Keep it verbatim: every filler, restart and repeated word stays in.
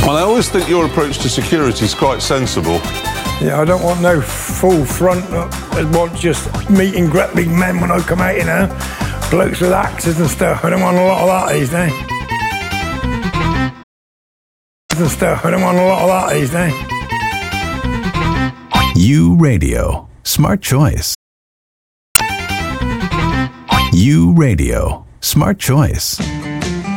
Well, I always think your approach to security is quite sensible. Yeah, I don't want no full front. I want just meet and greet big men when I come out, you know. Blokes with axes and stuff. I don't want a lot of that these days. And stuff. I don't want a lot of that these days. U Radio. Smart choice. U Radio. Smart choice.